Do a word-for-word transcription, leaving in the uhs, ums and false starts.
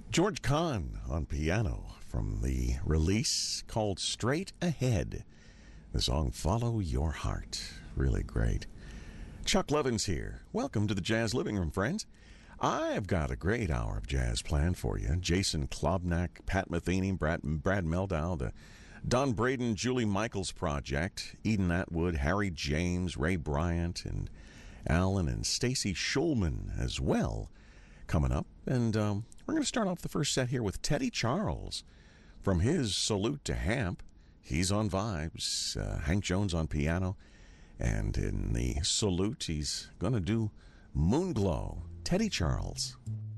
George Kahn on piano from the release called Straight Ahead. The song Follow Your Heart. Really great. Chuck Levins here. Welcome to the Jazz Living Room, friends. I've got a great hour of jazz planned for you. Jason Klobnak, Pat Metheny, Brad, Brad Meldau, the Don Braden, Julie Michaels Project, Eden Atwood, Harry James, Ray Bryant, and Alan and Stacy Schulman as well coming up. And um, we're going to start off the first set here with Teddy Charles from his Salute to Hamp. He's on vibes, uh, Hank Jones on piano, and in the Salute he's going to do Moonglow. Teddy Charles.